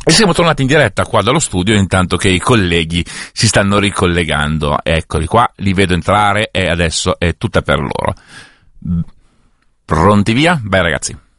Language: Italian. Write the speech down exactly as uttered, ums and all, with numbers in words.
E siamo tornati in diretta qua dallo studio intanto che i colleghi si stanno ricollegando. Eccoli qua, li vedo entrare e adesso è tutta per loro. Pronti via? Beh ragazzi.